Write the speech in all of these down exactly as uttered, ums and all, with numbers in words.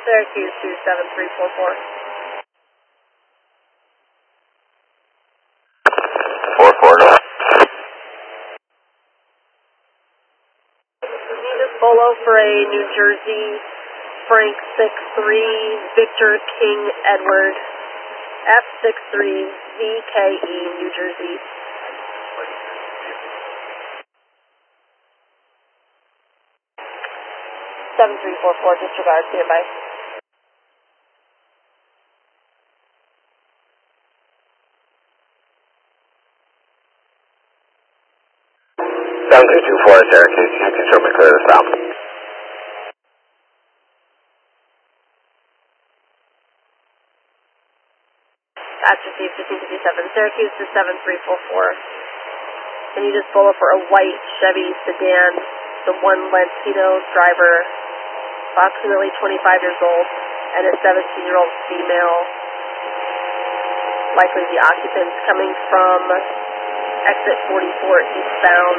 Syracuse two seven three four four. four four. Venus Bolo for a New Jersey, Frank six three, Victor King Edward, F six three Z K E, New Jersey. seven three four four, disregard, standby. seven two two four, Syracuse, you can show me clear this round. That's received fifteen fifty-seven, Syracuse to seven three four four. And you just Bolo for a white Chevy sedan, the one Latino driver, approximately twenty-five years old, and a seventeen-year-old female, likely the occupants, coming from exit forty-four eastbound.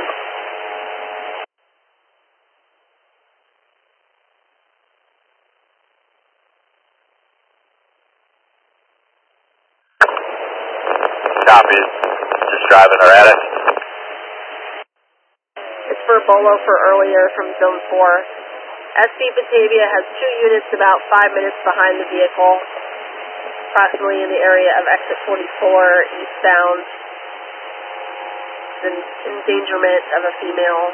Copy. Just driving erratic. It's for Bolo for earlier from Zone four. S B Batavia has two units about five minutes behind the vehicle, approximately in the area of exit forty-four eastbound. An endangerment of a female.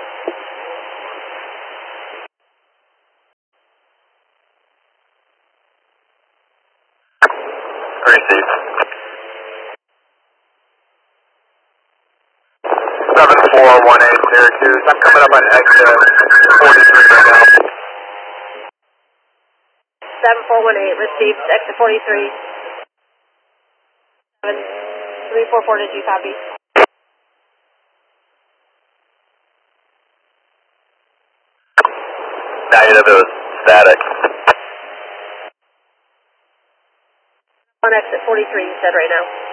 Received. seven four one eight, Syracuse. I'm coming up on exit forty-three right now. seven four one eight, received, exit forty-three. seven three four four, did you copy? Negative, it was static. On exit forty-three, you said right now.